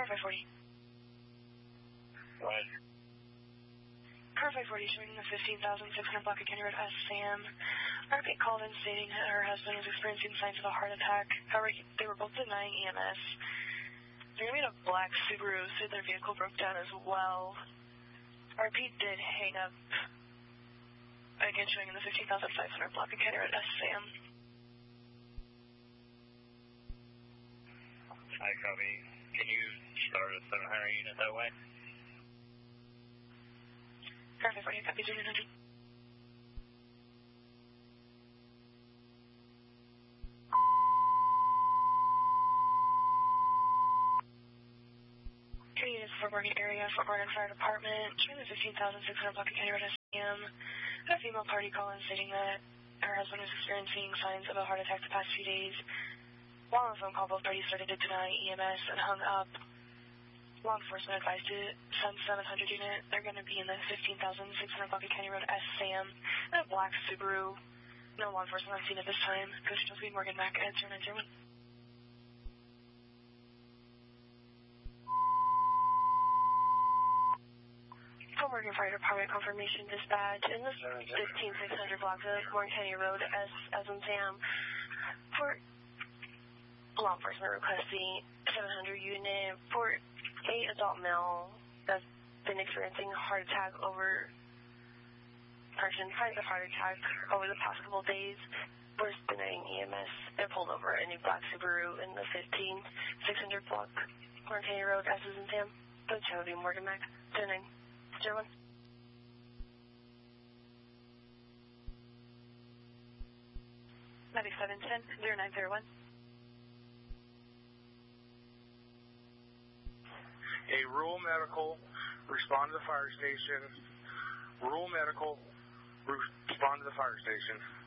Car 540. What? Car 540 showing the 15,600 block of Kenny Road S. Sam. RP called in stating that her husband was experiencing signs of a heart attack. However, they were both denying EMS. They're going to be in a black Subaru, so their vehicle broke down as well. RP did hang up, again showing in the 15,500 block of Kenny Road S. Sam. Hi, copy. Can you start a 700 unit that way? Car 540, copy 0900. Kenny is Fort Morgan area, Fort Morgan Fire Department, showing the 15,600 block of Kenny Road S.A.M. Had a female party call in stating that her husband was experiencing signs of a heart attack the past few days. While on the phone call, both parties started to deny EMS and hung up. Law enforcement advised to send 700 unit. They're going to be in the 15,600 block of Kenny Road S.A.M. in a black Subaru. No law enforcement on scene at this time. Coast Chelsea Morgan Mac at 0901. Fort Morgan Fire Department confirmation dispatch in the 15,600 block of Morgan Kenny Road S as in Sam for law enforcement requesting 700 unit for a adult male that's been experiencing a heart attack over signs of heart attack over the past couple of days. We're denying EMS and pulled over a new black Subaru in the 15,600 block Morgan Kenny Road S as in Sam. Coast Chelsea Morgan Mac 0901. 9710 0901. A rural medical, respond to the fire station. Rural medical, respond to the fire station.